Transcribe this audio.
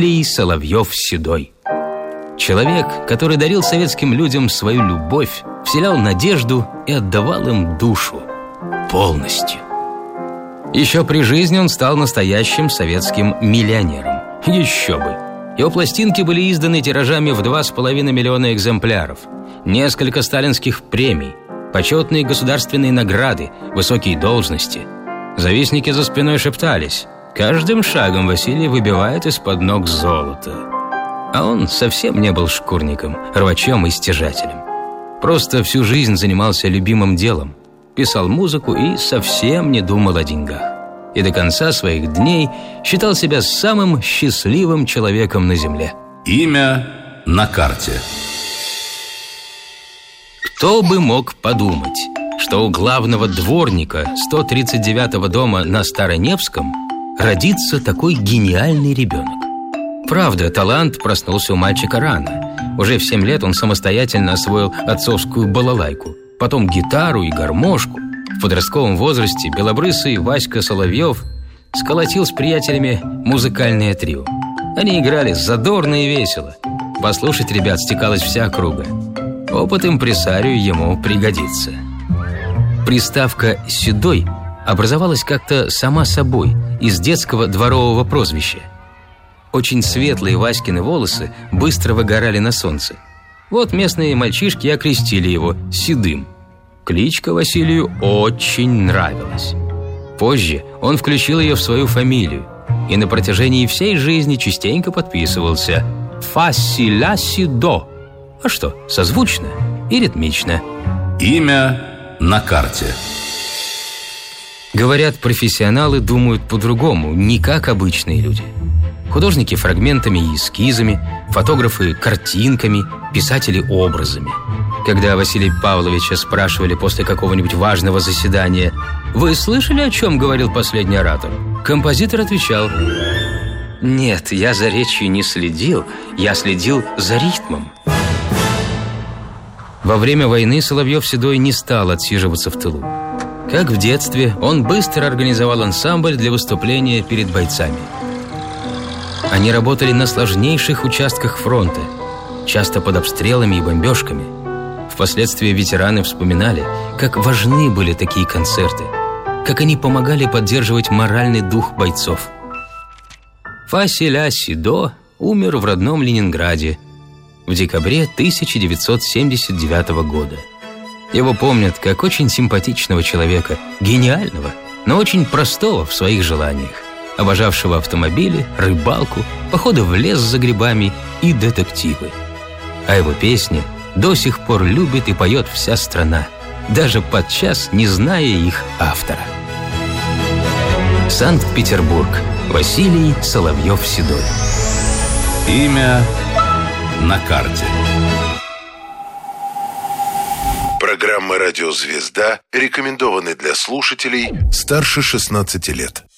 Василий Соловьев-Седой. Человек, который дарил советским людям свою любовь, вселял надежду и отдавал им душу полностью. Еще при жизни он стал настоящим советским миллионером. Еще бы! Его пластинки были изданы тиражами в 2,5 миллиона экземпляров. Несколько сталинских премий, почетные государственные награды, высокие должности. Завистники за спиной шептались: каждым шагом Василий выбивает из-под ног золото. А он совсем не был шкурником, рвачом и стяжателем. Просто всю жизнь занимался любимым делом, писал музыку и совсем не думал о деньгах. И до конца своих дней считал себя самым счастливым человеком на земле. Имя на карте. Кто бы мог подумать, что у главного дворника 139-го дома на Староневском родится такой гениальный ребенок. Правда, талант проснулся у мальчика рано. Уже в 7 лет он самостоятельно освоил отцовскую балалайку, потом гитару и гармошку. В подростковом возрасте белобрысый Васька Соловьев сколотил с приятелями музыкальное трио. Они играли задорно и весело. Послушать ребят стекалась вся округа. Опыт импресарио ему пригодится. Приставка «Седой» образовалась как-то сама собой из детского дворового прозвища. Очень светлые Васькины волосы быстро выгорали на солнце. Вот местные мальчишки окрестили его Седым. Кличка Василию очень нравилась. Позже он включил ее в свою фамилию и на протяжении всей жизни частенько подписывался Фасиля Седо. А что, созвучно и ритмично. Имя на карте. Говорят, профессионалы думают по-другому, не как обычные люди. Художники фрагментами и эскизами, фотографы картинками, писатели образами. Когда Василия Павловича спрашивали после какого-нибудь важного заседания: «Вы слышали, о чем говорил последний оратор?» Композитор отвечал: «Нет, я за речью не следил, я следил за ритмом». Во время войны Соловьев-Седой не стал отсиживаться в тылу. Как в детстве, он быстро организовал ансамбль для выступления перед бойцами. Они работали на сложнейших участках фронта, часто под обстрелами и бомбежками. Впоследствии ветераны вспоминали, как важны были такие концерты, как они помогали поддерживать моральный дух бойцов. Василя Седо умер в родном Ленинграде в декабре 1979 года. Его помнят как очень симпатичного человека, гениального, но очень простого в своих желаниях, обожавшего автомобили, рыбалку, походы в лес за грибами и детективы. А его песни до сих пор любит и поет вся страна, даже подчас не зная их автора. Санкт-Петербург. Василий Соловьев-Седой. Имя на карте. Программа «Радио Звезда» рекомендованы для слушателей старше 16 лет.